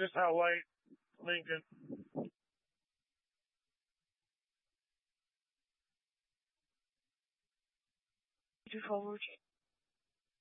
just how white Lincoln. Thank you for watching.